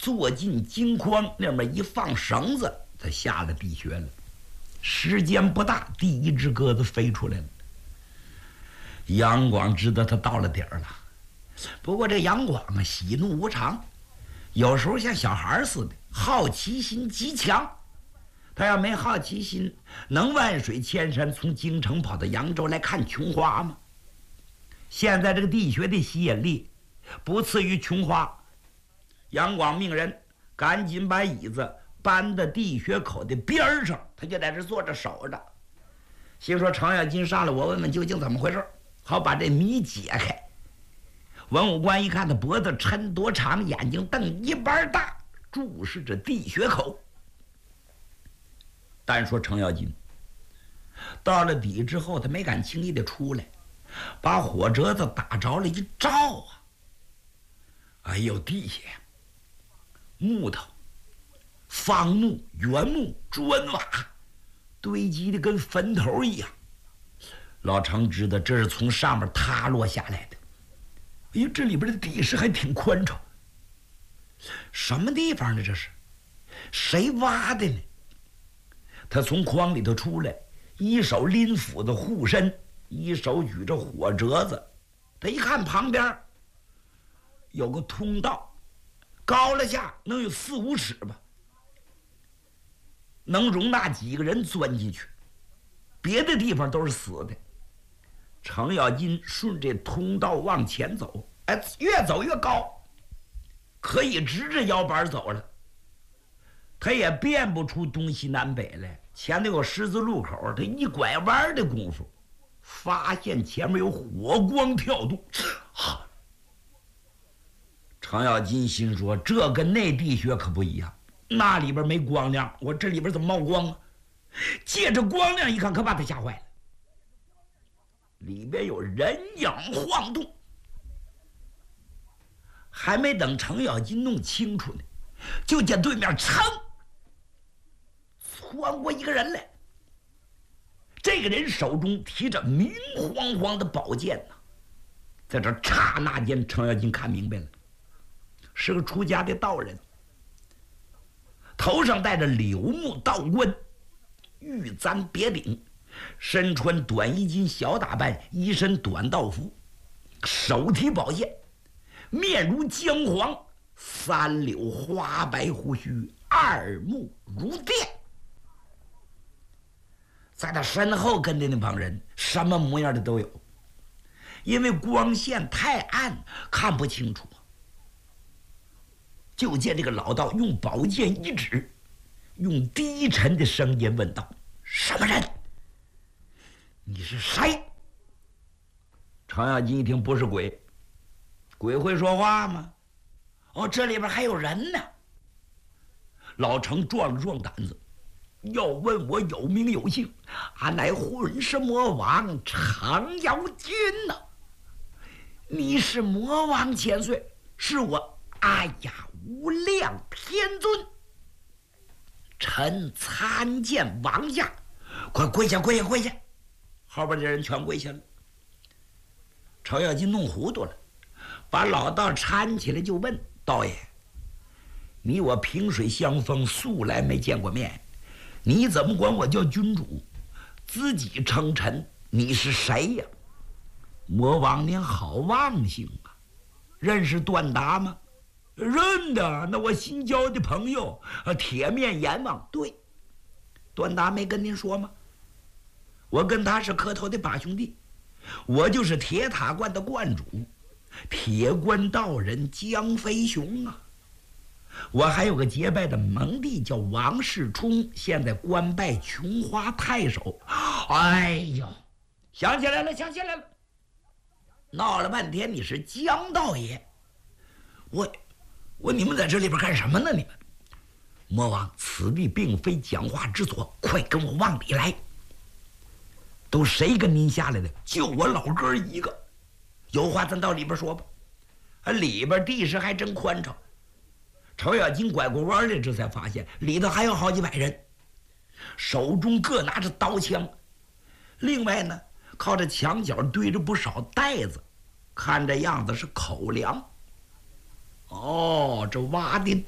坐进金筐，那么一放绳子，他下了地穴了。时间不大，第一只鸽子飞出来了。杨广知道他到了点儿了，不过这杨广啊，喜怒无常，有时候像小孩似的，好奇心极强。他要没好奇心，能万水千山从京城跑到扬州来看琼花吗？现在这个地穴的吸引力不次于琼花。杨广命人赶紧把椅子搬到地穴口的边上，他就在这坐着守着，心说程咬金上来，我问问究竟怎么回事，好把这谜解开。文武官一看他脖子抻多长，眼睛瞪一般大，注视着地穴口。单说程咬金到了底之后，他没敢轻易的出来，把火折子打着了一照啊，哎呦，地下木头、方木、原木、砖瓦堆积的跟坟头一样。老程知道这是从上面塌落下来的。哎呦，这里边的地势还挺宽敞。什么地方呢？这是谁挖的呢？他从筐里头出来，一手拎斧子护身，一手举着火折子。他一看旁边有个通道，高了下能有4-5尺吧，能容纳几个人钻进去，别的地方都是死的。程咬金顺这通道往前走，哎，越走越高，可以直着腰板走了。他也辨不出东西南北来，前头有十字路口，他一拐弯的功夫，发现前面有火光跳动。程咬金心说，这跟那地穴可不一样，那里边没光亮，我这里边怎么冒光啊？借着光亮一看，可把他吓坏了，里边有人影晃动。还没等程咬金弄清楚呢，就见对面噌窜过一个人来。这个人手中提着明晃晃的宝剑呢，在这刹那间，程咬金看明白了，是个出家的道人，头上戴着柳木道冠，玉簪别领，身穿短衣襟小打扮，一身短道服，手提宝剑，面如姜黄，3绺花白胡须，二目如电。在他身后跟的那帮人什么模样的都有，因为光线太暗看不清楚。就见这个老道用宝剑一指，用低沉的声音问道：“什么人？你是谁？”程咬金一听，不是鬼，鬼会说话吗？哦，这里边还有人呢。老程壮了壮胆子，要问我有名有姓，俺乃混世魔王程咬金呐。你是魔王千岁，是我，哎呀，无量天尊，臣参见王下。快跪下，跪下，跪下！后边的人全跪下了。程咬金弄糊涂了，把老道搀起来就问道爷：“你我萍水相逢，素来没见过面，你怎么管我叫君主，自己称臣？你是谁呀？”魔王您好忘性啊！认识段达吗？认得，那我新交的朋友，铁面阎王。对，段达没跟您说吗？我跟他是磕头的把兄弟，我就是铁塔观的观主，铁观道人江飞雄啊。我还有个结拜的盟弟叫王世充，现在官拜琼花太守。哎呦，想起来了，想起来了！闹了半天，你是江道爷。你们在这里边干什么呢？你们魔王，此地并非讲话之所，快跟我往里来。都谁跟您下来的？就我老哥一个。有话咱到里边说吧。里边地势还真宽敞。程咬金拐过弯来，这才发现里头还有好几百人，手中各拿着刀枪。另外呢，靠着墙角堆着不少袋子，看这样子是口粮。哦，这挖的